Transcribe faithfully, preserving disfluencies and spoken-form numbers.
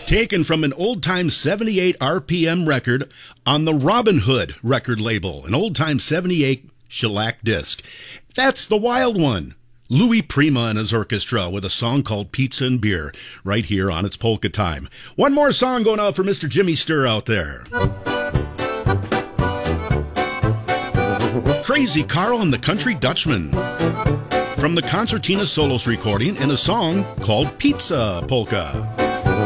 Taken from an old-time seventy-eight R P M record on the Robin Hood record label, an old-time seventy-eight shellac disc. That's the Wild One. Louis Prima and his orchestra with a song called Pizza and Beer right here on It's Polka Time. One more song going out for Mister Jimmy Sturr out there. Crazy Carl and the Country Dutchman from the Concertina Solos recording in a song called Pizza Polka.